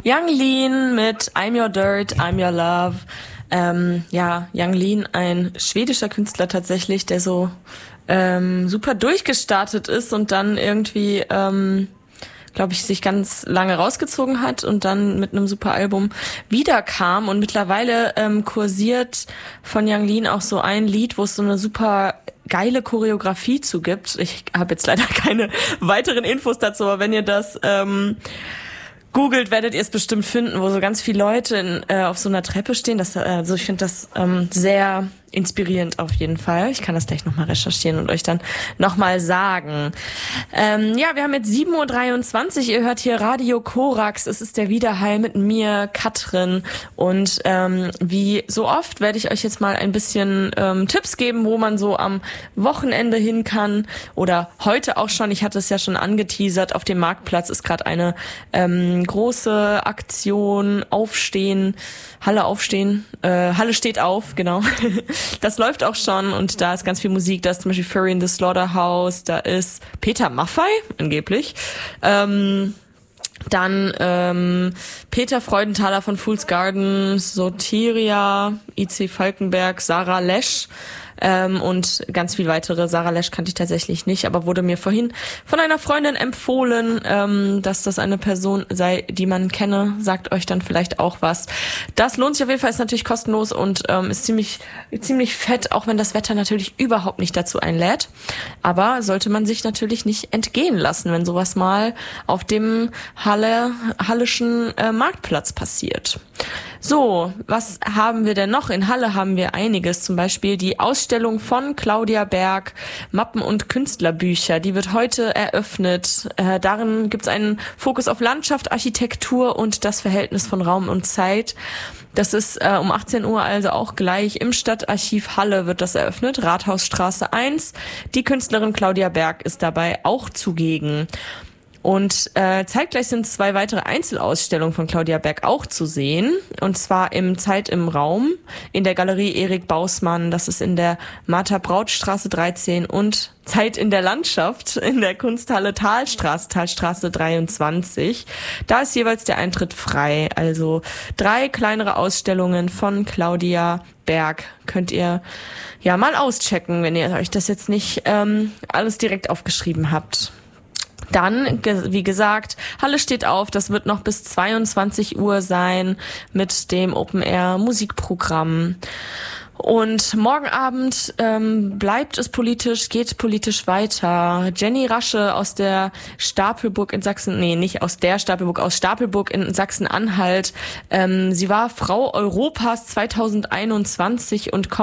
Yung Lean mit I'm Your Dirt, I'm Your Love. Yung Lean, ein schwedischer Künstler tatsächlich, der so super durchgestartet ist und dann irgendwie, glaube ich, sich ganz lange rausgezogen hat und dann mit einem super Album wiederkam. Und mittlerweile kursiert von Yung Lean auch so ein Lied, wo es so eine super geile Choreografie zu gibt. Ich habe jetzt leider keine weiteren Infos dazu, aber wenn ihr das googelt, werdet ihr es bestimmt finden, wo so ganz viele Leute auf so einer Treppe stehen. Ich finde das sehr inspirierend auf jeden Fall. Ich kann das gleich nochmal recherchieren und euch dann nochmal sagen. Wir haben jetzt 7:23 Uhr. Ihr hört hier Radio Korax. Es ist der Widerhall mit mir, Katrin. Und wie so oft werde ich euch jetzt mal ein bisschen Tipps geben, wo man so am Wochenende hin kann. Oder heute auch schon. Ich hatte es ja schon angeteasert. Auf dem Marktplatz ist gerade eine große Aktion. Halle steht auf, genau. Das läuft auch schon und da ist ganz viel Musik. Da ist zum Beispiel Fury in the Slaughterhouse, da ist Peter Maffay, angeblich. Dann Peter Freudenthaler von Fool's Garden, Soteria, IC Falkenberg, Sarah Lesch und ganz viel weitere. Sarah Lesch kannte ich tatsächlich nicht, aber wurde mir vorhin von einer Freundin empfohlen, dass das eine Person sei, die man kenne. Sagt euch dann vielleicht auch was. Das lohnt sich auf jeden Fall, ist natürlich kostenlos und ist ziemlich fett, auch wenn das Wetter natürlich überhaupt nicht dazu einlädt. Aber sollte man sich natürlich nicht entgehen lassen, wenn sowas mal auf dem Halleschen Marktplatz passiert. So, was haben wir denn noch? In Halle haben wir einiges, zum Beispiel die Ausstellung von Claudia Berg, Mappen- und Künstlerbücher. Die wird heute eröffnet. Darin gibt es einen Fokus auf Landschaft, Architektur und das Verhältnis von Raum und Zeit. Das ist um 18 Uhr, also auch gleich im Stadtarchiv Halle wird das eröffnet, Rathausstraße 1. Die Künstlerin Claudia Berg ist dabei auch zugegen. Und zeitgleich sind 2 weitere Einzelausstellungen von Claudia Berg auch zu sehen. Und zwar im Zeit im Raum in der Galerie Erik Bausmann. Das ist in der Martha-Braut-Straße 13 und Zeit in der Landschaft in der Kunsthalle Talstraße 23. Da ist jeweils der Eintritt frei. Also 3 kleinere Ausstellungen von Claudia Berg könnt ihr ja mal auschecken, wenn ihr euch das jetzt nicht alles direkt aufgeschrieben habt. Dann, wie gesagt, Halle steht auf, das wird noch bis 22 Uhr sein mit dem Open-Air-Musikprogramm. Und morgen Abend geht politisch weiter. Jenny Rasche aus der Stapelburg in Sachsen, aus Stapelburg in Sachsen-Anhalt. Sie war Frau Europas 2021 und kommt